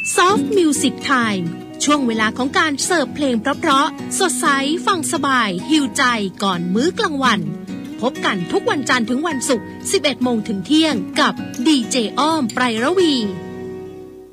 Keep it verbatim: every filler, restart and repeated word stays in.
Soft Music Time ช่วงเวลาของการเสิร์ฟเพลงเพราะๆสดใสฟังสบายหิวใจก่อนมื้อกลางวันพบกันทุกวันจันทร์ถึงวันศุกร์ สิบเอ็ดโมง ถึงเที่ยงกับดีเจอ้อมไพรระวี